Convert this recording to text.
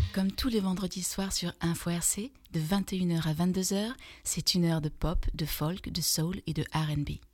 Comme tous les vendredis soirs sur Info RC, de 21h à 22h, c'est une heure de pop, de folk, de soul et de R&B.